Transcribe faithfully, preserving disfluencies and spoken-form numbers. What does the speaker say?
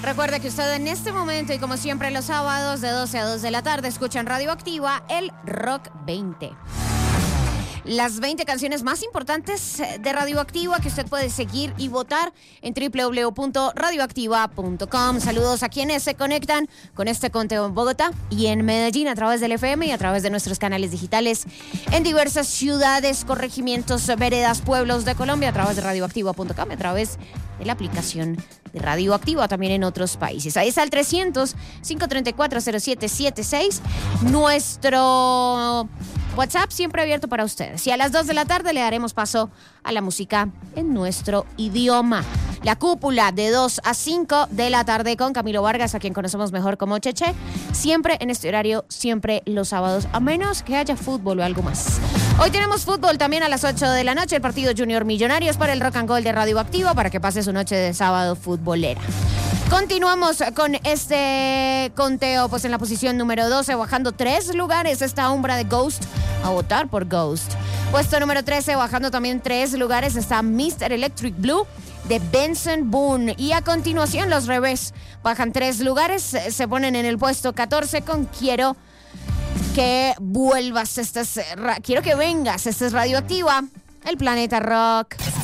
Recuerde que usted en este momento y como siempre los sábados de doce a dos de la tarde escuchan Radioactiva, el Rock veinte. Las veinte canciones más importantes de Radioactiva que usted puede seguir y votar en doble u doble u doble u punto radioactiva punto com. Saludos a quienes se conectan con este conteo en Bogotá y en Medellín a través del F M y a través de nuestros canales digitales en diversas ciudades, corregimientos, veredas, pueblos de Colombia a través de radioactiva punto com, a través de la aplicación de Radioactiva también en otros países. Ahí está el trescientos, cinco treinta y cuatro, cero siete siete seis. Nuestro WhatsApp siempre abierto para ustedes. Y a las dos de la tarde le daremos paso a la música en nuestro idioma. La Cúpula de dos a cinco de la tarde con Camilo Vargas, a quien conocemos mejor como Cheche. Siempre en este horario, siempre los sábados, a menos que haya fútbol o algo más. Hoy tenemos fútbol también a las ocho de la noche, el partido Junior Millonarios para el Rock and Gold de Radioactiva, para que pase su noche de sábado futbolera. Continuamos con este conteo, pues en la posición número doce, bajando tres lugares, esta Umbra de Ghost, a votar por Ghost. Puesto número trece, bajando también tres lugares, está mister Electric Blue de Benson Boone. Y a continuación los Revés bajan tres lugares, se ponen en el puesto catorce con Quiero que vuelvas, este es, quiero que vengas, este es Radioactiva, el Planeta Rock.